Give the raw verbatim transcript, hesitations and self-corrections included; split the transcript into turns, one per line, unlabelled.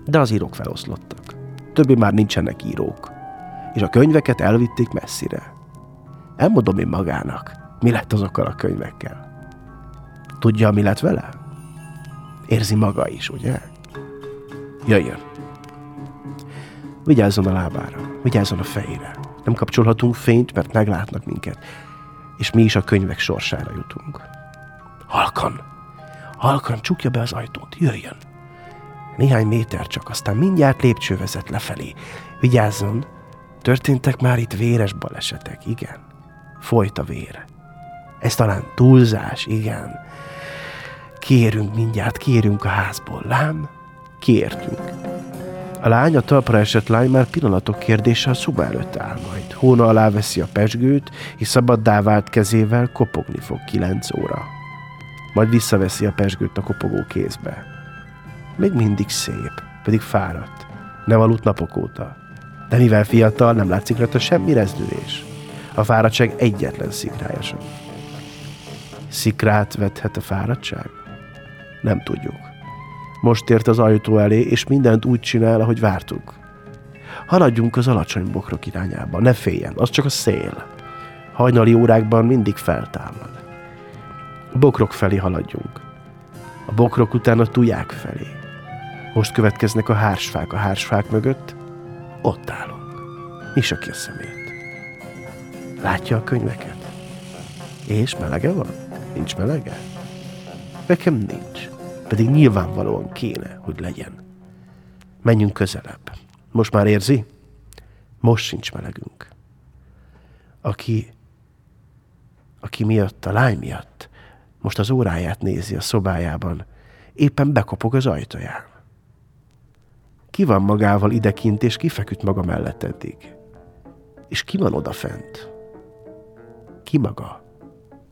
De az írók feloszlottak. Többé már nincsenek írók. És a könyveket elvitték messzire. Elmondom én magának, mi lett azokkal a könyvekkel. Tudja, mi lett vele? Érzi maga is, ugye? Jöjjön. Vigyázzon a lábára, vigyázzon a fejére. Nem kapcsolhatunk fényt, mert meglátnak minket. És mi is a könyvek sorsára jutunk. Halkan! Halkan csukja be az ajtót, jöjjön! Néhány méter csak, aztán mindjárt lépcső vezet lefelé. Vigyázzon, történtek már itt véres balesetek, igen. Folyt a vér. Ez talán túlzás, igen. Kérünk mindjárt, kérünk a házból, lám? Kértünk. A lány, a talpra esett lány már pillanatok kérdése a szoba előtt áll majd. Hóna alá veszi a pezsgőt, és szabaddá vált kezével kopogni fog kilenc óra. Majd visszaveszi a pezsgőt a kopogó kézbe. Még mindig szép, pedig fáradt. Nem aludt napok óta. De mivel fiatal, nem látszik rajta semmi rezdülés. A fáradtság egyetlen szikrája sem. Szikrát vethet a fáradtság? Nem tudjuk. Most ért az ajtó elé, és mindent úgy csinál, ahogy vártuk. Haladjunk az alacsony bokrok irányába, ne féljen, az csak a szél. Hajnali órákban mindig feltámad. A bokrok felé haladjunk. A bokrok után a tuják felé. Most következnek a hársfák, a hársfák mögött. Ott állunk. Nyissa ki a szemét. Látja a könyveket? És melege van? Nincs melege? Nekem nincs. Pedig nyilvánvalóan kéne, hogy legyen. Menjünk közelebb. Most már érzi? Most sincs melegünk. Aki, aki miatt, a lány miatt, most az óráját nézi a szobájában, éppen bekopog az ajtaján. Ki van magával idekint, és ki feküdt maga mellett eddig? És ki van odafent? Ki maga?